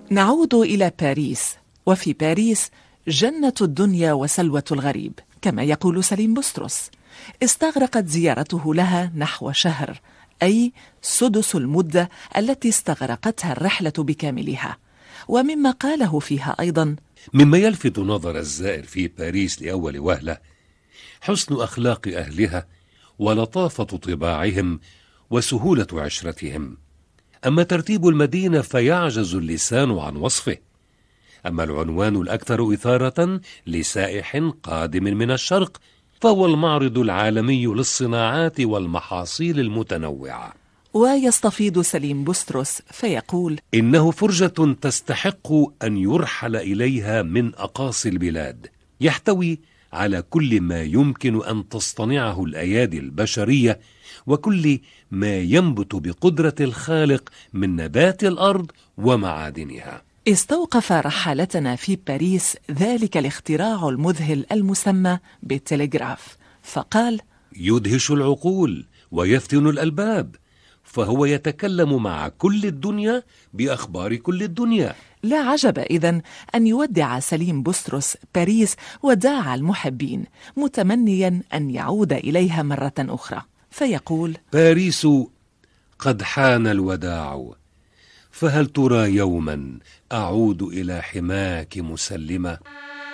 نعود إلى باريس، وفي باريس جنة الدنيا وسلوى الغريب كما يقول سليم بطرس. استغرقت زيارته لها نحو شهر، أي سدس المدة التي استغرقتها الرحلة بكاملها. ومما قاله فيها أيضا: مما يلفت نظر الزائر في باريس لأول وهلة حسن أخلاق أهلها ولطافة طباعهم وسهولة عشرتهم. أما ترتيب المدينة فيعجز اللسان عن وصفه. أما العنوان الأكثر إثارة لسائح قادم من الشرق فهو المعرض العالمي للصناعات والمحاصيل المتنوعة. ويستفيض سليم بطرس فيقول: إنه فرجة تستحق أن يرحل إليها من أقاصي البلاد، يحتوي على كل ما يمكن أن تصطنعه الأيادي البشرية وكل ما ينبت بقدرة الخالق من نبات الأرض ومعادنها. استوقف رحالتنا في باريس ذلك الاختراع المذهل المسمى بالتلغراف، فقال: يدهش العقول ويفتن الألباب، فهو يتكلم مع كل الدنيا بأخبار كل الدنيا. لا عجب إذن أن يودع سليم بطرس باريس وداع المحبين، متمنيا أن يعود إليها مرة أخرى، فيقول: باريس قد حان الوداع، فهل ترى يوما أعود إلى حماك مسلمة؟